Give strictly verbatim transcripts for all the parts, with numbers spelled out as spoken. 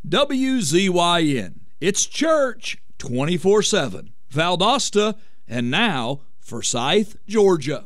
W Z Y N. It's church twenty-four seven. Valdosta, and now Forsyth, Georgia.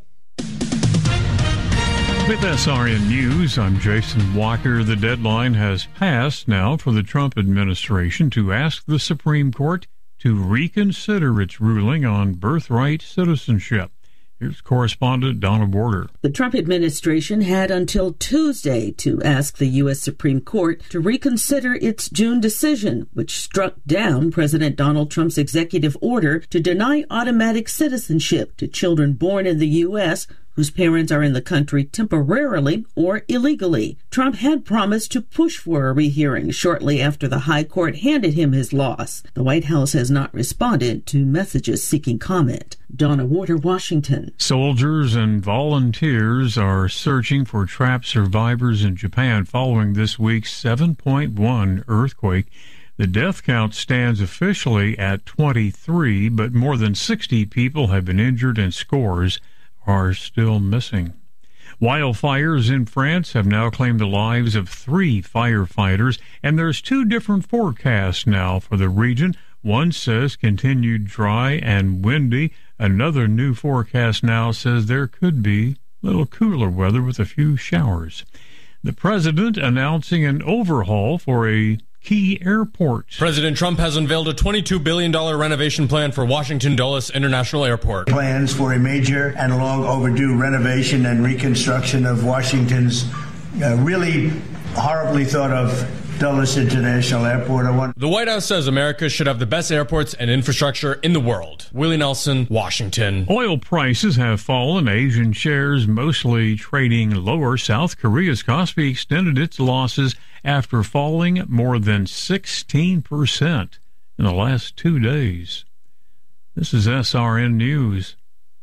With S R N News, I'm Jason Walker. The deadline has passed now for the Trump administration to ask the Supreme Court to reconsider its ruling on birthright citizenship. Here's correspondent Donna Border. The Trump administration had until Tuesday to ask the U S Supreme Court to reconsider its June decision, which struck down President Donald Trump's executive order to deny automatic citizenship to children born in the U S whose parents are in the country temporarily or illegally. Trump had promised to push for a rehearing shortly after the high court handed him his loss. The White House has not responded to messages seeking comment. Donna Warder, Washington. Soldiers and volunteers are searching for trapped survivors in Japan following this week's seven point one earthquake. The death count stands officially at twenty-three, but more than sixty people have been injured and scores are still missing. Wildfires in France have now claimed the lives of three firefighters, and there's two different forecasts now for the region. One says continued dry and windy. Another new forecast now says there could be a little cooler weather with a few showers. The president announcing an overhaul for a key airport. President Trump has unveiled a twenty-two billion dollars renovation plan for Washington Dulles International Airport. Plans for a major and long overdue renovation and reconstruction of Washington's uh, really horribly thought of Dulles International Airport. I want- the White House says America should have the best airports and infrastructure in the world. Willie Nelson, Washington. Oil prices have fallen. Asian shares mostly trading lower. South Korea's Kospi extended its losses after falling more than sixteen percent in the last two days. This is S R N News.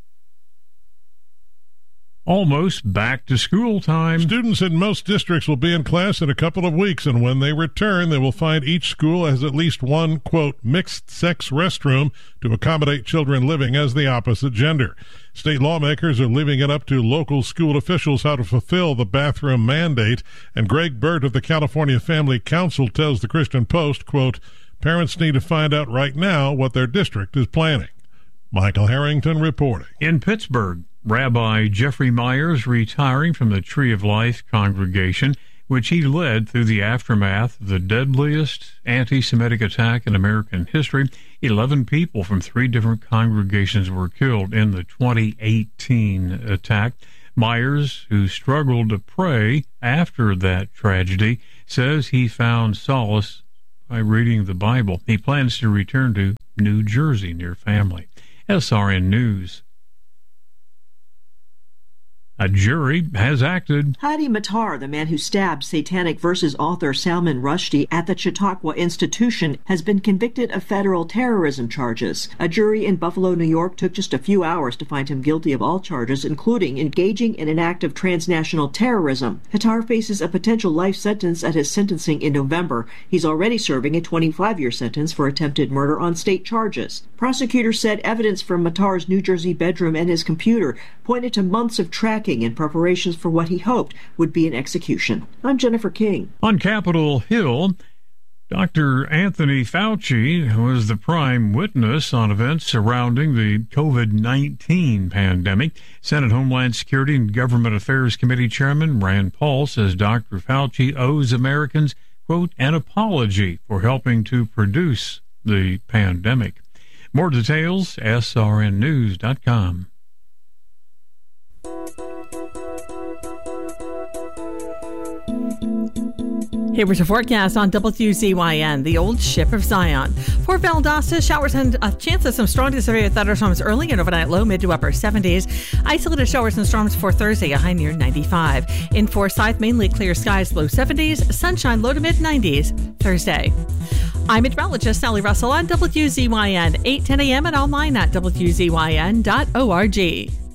Almost back to school time. Students in most districts will be in class in a couple of weeks, and when they return, they will find each school has at least one, quote, mixed-sex restroom to accommodate children living as the opposite gender. State lawmakers are leaving it up to local school officials how to fulfill the bathroom mandate, and Greg Burt of the California Family Council tells the Christian Post, quote, parents need to find out right now what their district is planning. Michael Harrington reporting. In Pittsburgh, Rabbi Jeffrey Myers retiring from the Tree of Life congregation, which he led through the aftermath of the deadliest anti-Semitic attack in American history. Eleven people from three different congregations were killed in the twenty eighteen attack. Myers, who struggled to pray after that tragedy, says he found solace by reading the Bible. He plans to return to New Jersey near family. S R N News. A jury has acted. Hadi Matar, the man who stabbed Satanic Verses author Salman Rushdie at the Chautauqua Institution, has been convicted of federal terrorism charges. A jury in Buffalo, New York, took just a few hours to find him guilty of all charges, including engaging in an act of transnational terrorism. Matar faces a potential life sentence at his sentencing in November. He's already serving a twenty-five-year sentence for attempted murder on state charges. Prosecutors said evidence from Matar's New Jersey bedroom and his computer pointed to months of tracking in preparations for what he hoped would be an execution. I'm Jennifer King. On Capitol Hill, Doctor Anthony Fauci was the prime witness on events surrounding the COVID nineteen pandemic. Senate Homeland Security and Government Affairs Committee Chairman Rand Paul says Doctor Fauci owes Americans, quote, an apology for helping to produce the pandemic. More details, S R N news dot com. Here was a forecast on W Z Y N, the old ship of Zion. For Valdosta, showers and a chance of some strong to severe thunderstorms early and overnight low, mid to upper seventies. Isolated showers and storms for Thursday, a high near ninety-five. In Forsyth, mainly clear skies, low seventies. Sunshine, low to mid nineties Thursday. I'm meteorologist Sally Russell on W Z Y N, eight ten a.m. and online at W Z Y N dot org.